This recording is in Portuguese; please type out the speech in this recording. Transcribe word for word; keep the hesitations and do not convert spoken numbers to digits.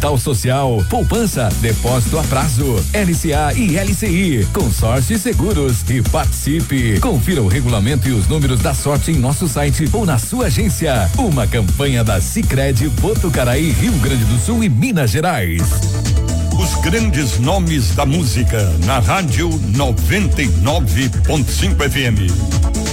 Capital Social, poupança, depósito a prazo, L C A e L C I, consórcio e seguros e participe. Confira o regulamento e os números da sorte em nosso site ou na sua agência. Uma campanha da Sicredi Botucaraí, Rio Grande do Sul e Minas Gerais. Os grandes nomes da música na rádio noventa e nove ponto cinco F M.